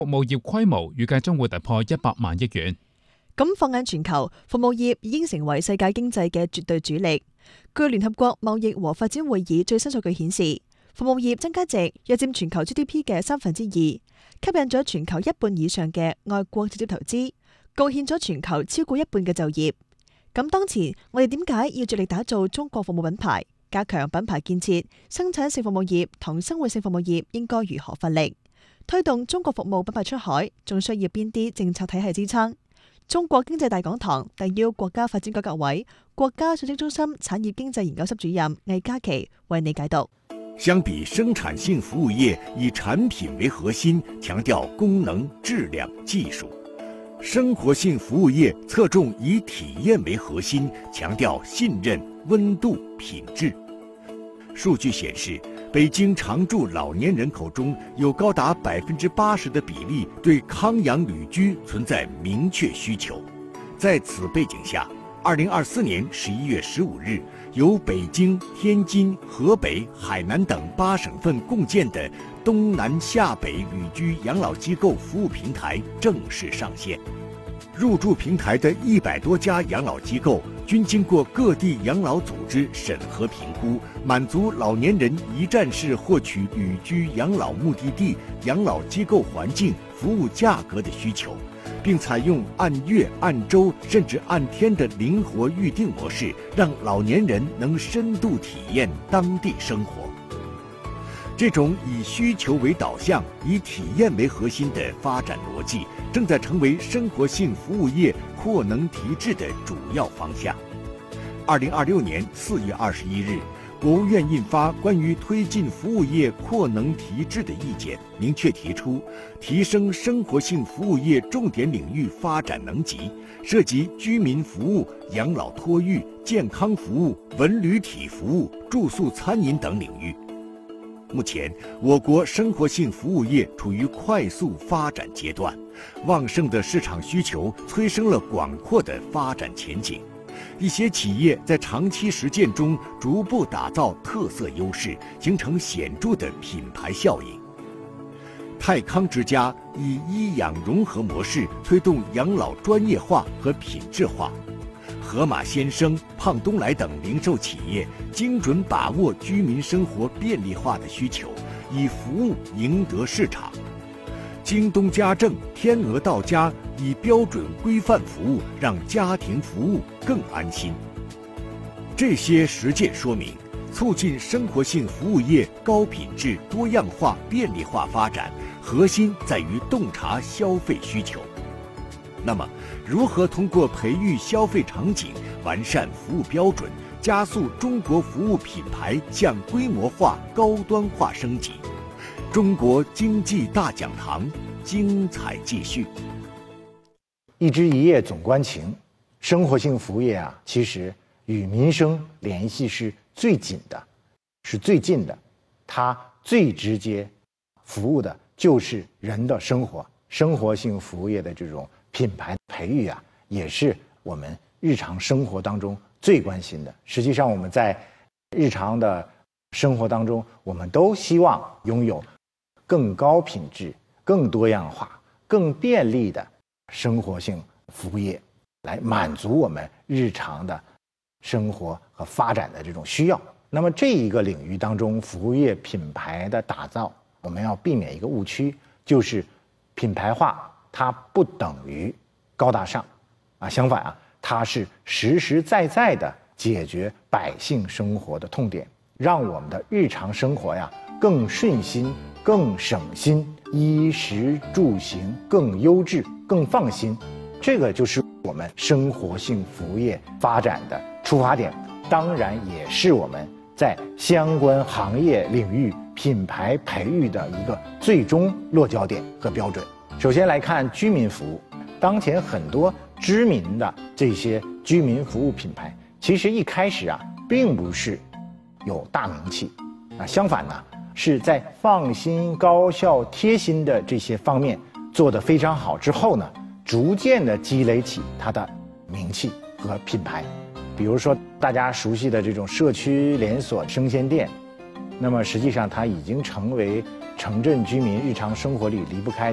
服務業規模預計將會突破100萬億元。 咁放眼全球，服務業已經成為世界經濟嘅絕對主力。據聯合國貿易和發展會議最新數據顯示，服務業增加值約佔全球 GDP 嘅2/3，吸引咗全球1半以上嘅外國直接投資，貢獻咗全球超過1半嘅就業。咁當前我哋點解要着力打造中國服務品牌，加強品牌建設？生產性服務業同生活性服務業應該如何發力？推動中國服務品牌出海，仲需要邊啲政策體系支撐？中國經濟大講堂特邀國家發展改革委、國家信息中心產業經濟研究室主任魏嘉琪為你解讀。 相比生產性服務業以產品為核心，強調功能、質量、技術；生活性服務業側重以體驗為核心，強調信任、溫度、品質。數據顯示，北京常住老年人口中有高達80%的比例對康養旅居存在明確需求。在此背景下，2024年11月15日，由北京、天津、河北、海南等8省份共建的東南下北旅居養老機構服務平台正式上線。入駐平台的100多家養老機構均經過各地養老組織審核評估，滿足老年人一站式獲取旅居養老目的地、養老機構環境、服務價格的需求，並採用按月、按周甚至按天的靈活預訂模式，讓老年人能深度體驗當地生活。這種以需求為導向、以體驗為核心的發展邏輯，正在成為生活性服務業擴能提質的主要方向。2026年4月21日，國務院印發關於推進服務業擴能提質的意見，明確提出提升生活性服務業重點領域發展能級，涉及居民服務、養老托育、健康服務、文旅體服務、住宿餐飲等領域。目前，我國生活性服務業處於快速發展階段，旺盛的市場需求催生了廣闊的發展前景。一些企業在長期實踐中逐步打造特色優勢，形成顯著的品牌效應。泰康之家以醫養融合模式推動養老專業化和品質化。盒馬鮮生、胖東來等零售企業精準把握居民生活便利化的需求，以服務贏得市場。京東家政、天鵝到家以標準規範服務，讓家庭服務更安心。這些實踐說明，促進生活性服務業高品質、多樣化、便利化發展，核心在於洞察消費需求。那麼，如何通過培育消費場景、完善服務標準，加速中國服務品牌向規模化、高端化升級？中國經濟大講堂精彩繼續。 一枝一葉總關情，生活性服務業啊，其實與民生聯繫是最緊的，是最近的，它最直接服務的就是人的生活。生活性服務業的這種品牌培育啊，也是我們日常生活當中最關心的。實際上，我們在日常的生活當中，我們都希望擁有更高品質、更多樣化、更便利的生活性服務業，來滿足我們日常的生活和發展的這種需要。那麼這一個領域當中，服務業品牌的打造，我們要避免一個誤區，就是品牌化它不等於高大上啊，相反啊，它是實實在在的解決百姓生活的痛點，讓我們的日常生活呀更順心、更省心，衣食住行更優質、更放心。這個就是我們生活性服務業發展的出發點，當然也是我們在相關行業領域品牌培育的一個最終落腳點和標準。首先來看居民服務，當前很多知名的這些居民服務品牌，其實一開始啊，並不是有大名氣啊，相反呢，是在放心、高效、貼心的這些方面做得非常好之後呢，逐漸的積累起它的名氣和品牌。比如說大家熟悉的這種社區連鎖生鮮店，那麼實際上它已經成為城鎮居民日常生活裡離不開的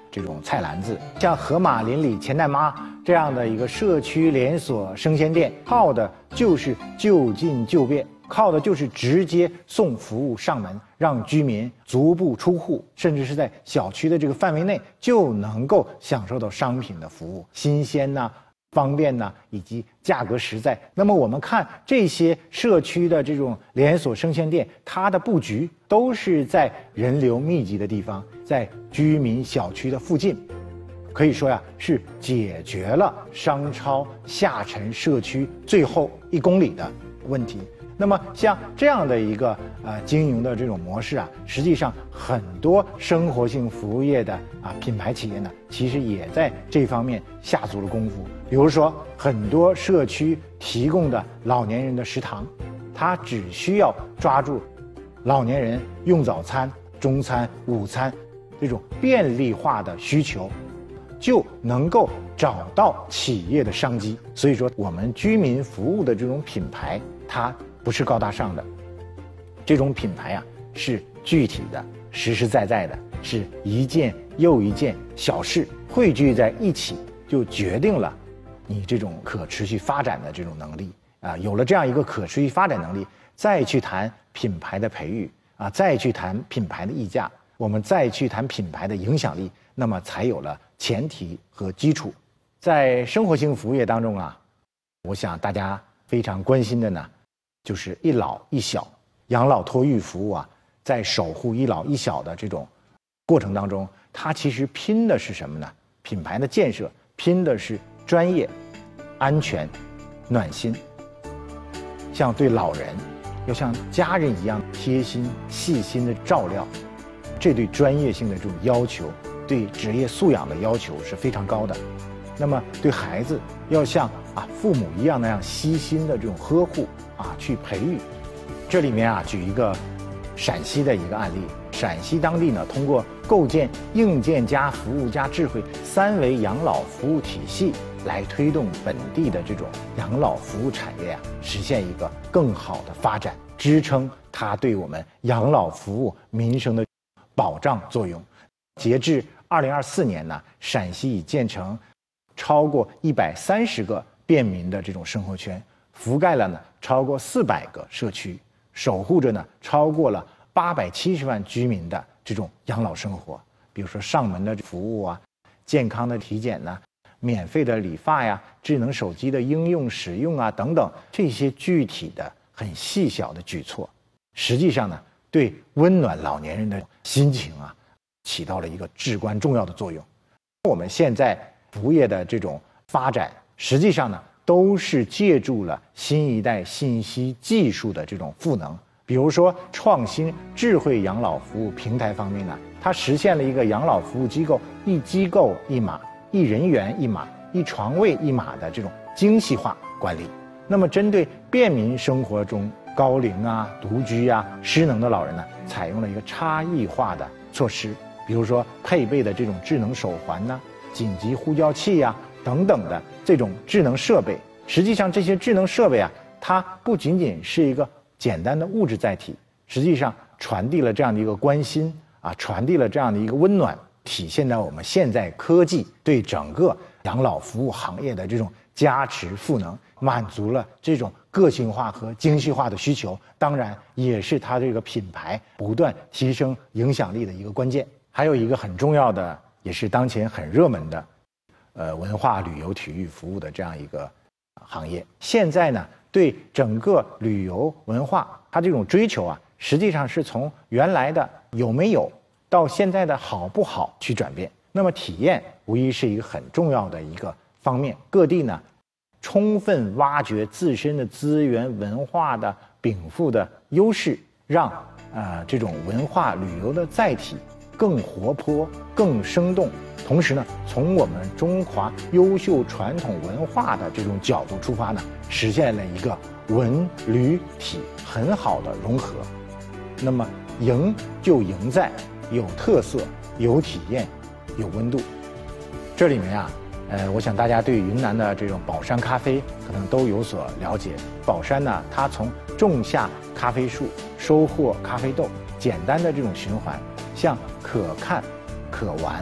这种菜篮子。像河马邻里钱蛋妈这样的一个社区连锁生鲜店，靠的就是就近就便，靠的就是直接送服务上门，让居民足不出户，甚至是在小区的这个范围内就能够享受到商品的服务，新鲜呐、方便呐，以及价格实在。那么我们看这些社区的这种连锁生鲜店，它的布局都是在人流密集的地方，在居民小区的附近，可以说呀，是解决了商超下沉社区最后1公里的问题。那么像这样的一个经营的这种模式啊，实际上很多生活性服务业的品牌企业呢，其实也在这方面下足了功夫。比如说很多社区提供的老年人的食堂，它只需要抓住老年人用早餐、中餐、午餐这种便利化的需求，就能够找到企业的商机。所以说我们居民服务的这种品牌，它不是高大上的，这种品牌啊是具体的、实实在在的，是一件又一件小事汇聚在一起，就决定了你这种可持续发展的这种能力啊。有了这样一个可持续发展能力，再去谈品牌的培育啊，再去谈品牌的溢价，我们再去谈品牌的影响力，那么才有了前提和基础。在生活性服务业当中啊，我想大家非常关心的呢，就是一老一小养老托育服务啊，在守护一老一小的这种过程当中，它其实拼的是什么呢？品牌的建设拼的是专业、安全、暖心。像对老人，要像家人一样贴心、细心的照料，这对专业性的这种要求，对职业素养的要求是非常高的。那么对孩子，要像父母一样那样悉心的这种呵护去培育。这里面举一个陕西的一个案例，陕西当地呢通过构建硬件加服务加智慧3维养老服务体系，来推动本地的这种养老服务产业实现一个更好的发展，支撑它对我们养老服务民生的保障作用。截至2024年呢，陕西已建成超过130个便民的这种生活圈，覆盖了呢超过400个社区，守护着呢超过了870万居民的这种养老生活。比如说上门的服务健康的体检呢，免费的理发呀，智能手机的应用使用等等，这些具体的很细小的举措，实际上呢对温暖老年人的心情起到了一个至关重要的作用。我们现在服务业的这种发展，实际上呢都是借助了新一代信息技术的这种赋能。比如说创新智慧养老服务平台方面呢，它实现了一个养老服务机构一机构一码、一人员一码、一床位一码的这种精细化管理。那么针对便民生活中高龄独居失能的老人呢，采用了一个差异化的措施，比如说配备的这种智能手环紧急呼叫器等等的这种智能设备。实际上这些智能设备它不仅仅是一个简单的物质载体，实际上传递了这样的一个关心传递了这样的一个温暖，体现在我们现在科技对整个养老服务行业的这种加持赋能，满足了这种个性化和精细化的需求，当然也是它这个品牌不断提升影响力的一个关键。还有一个很重要的，也是当前很热门的文化旅游体育服务的这样一个行业。现在呢对整个旅游文化它这种追求实际上是从原来的有没有到现在的好不好去转变。那么体验无疑是一个很重要的一个方面，各地呢充分挖掘自身的资源文化的禀赋的优势，让这种文化旅游的载体更活泼更生动，同时呢从我们中华优秀传统文化的这种角度出发呢，实现了一个文旅体很好的融合。那么赢就赢在有特色、有体验、有温度。这里面我想大家对云南的这种宝山咖啡可能都有所了解。宝山呢，它从种下咖啡树、收获咖啡豆，简单的这种循环，像可看、可玩、可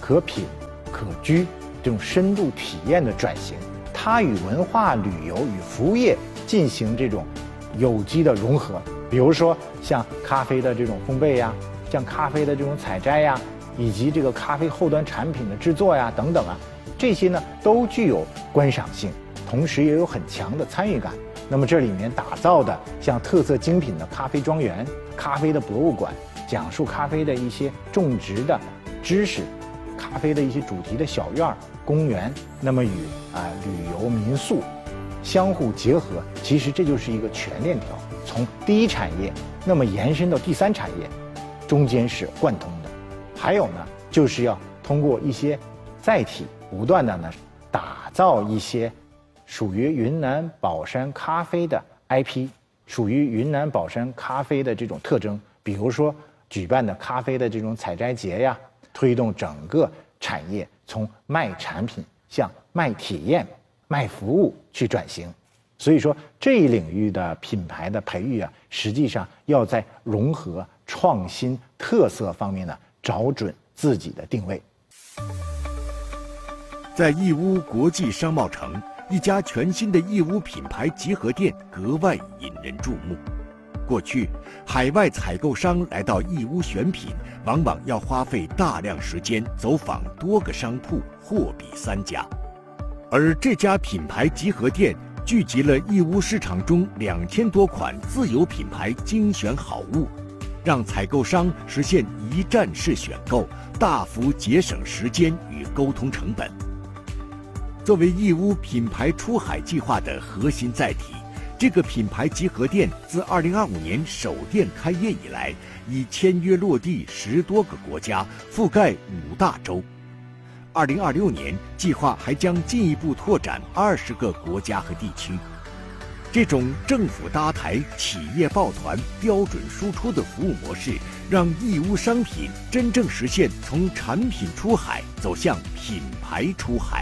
可品、可居这种深度体验的转型，它与文化旅游与服务业进行这种有机的融合。比如说像咖啡的这种烘焙呀，像咖啡的这种采摘呀，以及这个咖啡后端产品的制作呀等等啊，这些呢都具有观赏性，同时也有很强的参与感。那么这里面打造的像特色精品的咖啡庄园、咖啡的博物馆，讲述咖啡的一些种植的知识，咖啡的一些主题的小院、公园，那么与旅游民宿相互结合，其实这就是一个全链条，从第一产业那么延伸到第三产业，中间是贯通的。还有呢，就是要通过一些载体，不断的呢打造一些属于云南保山咖啡的 IP， 属于云南保山咖啡的这种特征，比如说举办的咖啡的这种采摘节呀，推动整个产业从卖产品向卖体验、卖服务去转型。所以说这一领域的品牌的培育啊，实际上要在融合、创新、特色方面呢，找准自己的定位。 在义乌国际商贸城，一家全新的义乌品牌集合店格外引人注目。过去，海外采购商来到义乌选品，往往要花费大量时间走访多个商铺，货比三家。而这家品牌集合店聚集了义乌市场中2000多款自有品牌精选好物，让采购商实现一站式选购，大幅节省时间与沟通成本。作为义乌品牌出海计划的核心载体，这个品牌集合店自2025年首店开业以来，已签约落地10多个国家，覆盖5大洲。2026年计划还将进一步拓展20个国家和地区。这种政府搭台、企业抱团、标准输出的服务模式，让义乌商品真正实现从产品出海走向品牌出海。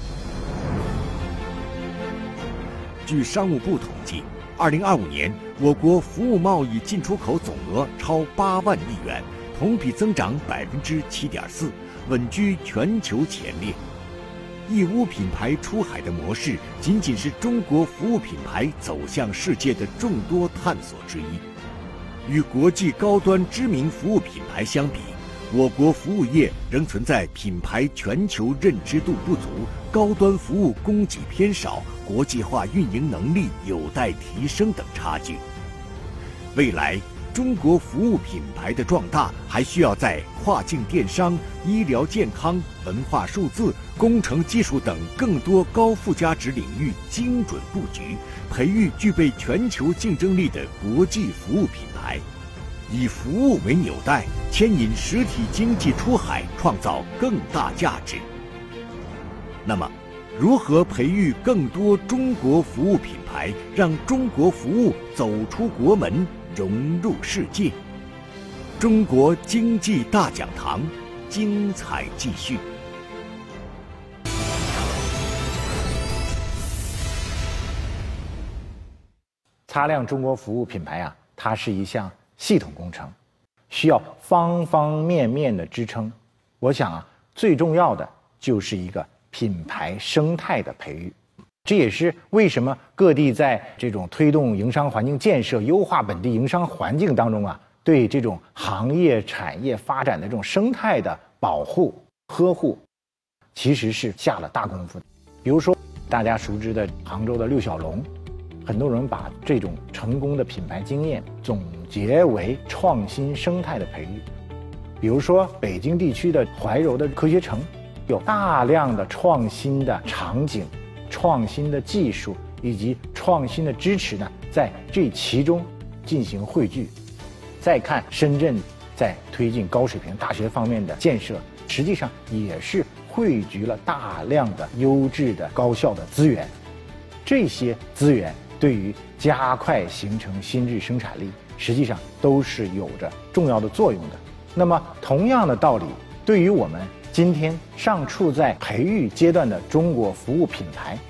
据商务部统计，2025年我国服务贸易进出口总额超8万亿元，同比增长7.4%，稳居全球前列。义乌品牌出海的模式，仅仅是中国服务品牌走向世界的众多探索之一。与国际高端知名服务品牌相比，我国服务业仍存在品牌全球认知度不足、高端服务供给偏少、国际化运营能力有待提升等差距。未来，中国服务品牌的壮大还需要在跨境电商、医疗健康、文化数字、工程技术等更多高附加值领域精准布局，培育具备全球竞争力的国际服务品牌，以服务为纽带，牵引实体经济出海，创造更大价值。那么，如何培育更多中国服务品牌，让中国服务走出国门，融入世界？中国经济大讲堂，精彩继续。 擦亮中国服务品牌啊，它是一项系统工程，需要方方面面的支撑。我想啊，最重要的就是一个品牌生态的培育。这也是为什么各地在这种推动营商环境建设、优化本地营商环境当中啊，对这种行业产业发展的这种生态的保护、呵护，其实是下了大功夫的。比如说大家熟知的杭州的六小龙，很多人把这种成功的品牌经验总结为创新生态的培育。比如说北京地区的怀柔的科学城，有大量的创新的场景、创新的技术以及创新的支持呢，在这其中进行汇聚。再看深圳在推进高水平大学方面的建设，实际上也是汇聚了大量的优质的高校的资源。这些资源对于加快形成新质生产力，实际上都是有着重要的作用的。那么同样的道理，对于我们今天尚处在培育阶段的中国服务品牌，